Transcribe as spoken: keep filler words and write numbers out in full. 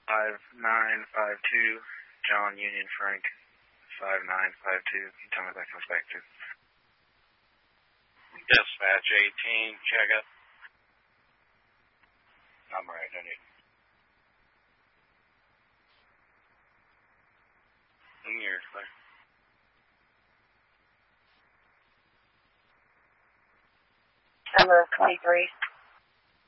five nine five two, John Union Frank, five nine five two. Can you tell me what that comes back to? Dispatch eighteen, check it. I'm right, I need. In your clear. Number twenty-three.